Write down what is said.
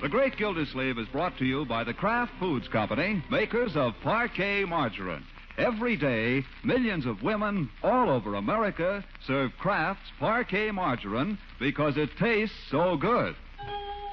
The Great Gildersleeve is brought to you by the Kraft Foods Company, makers of Parquet Margarine. Every day, millions of women all over America serve Kraft's Parquet Margarine because it tastes so good.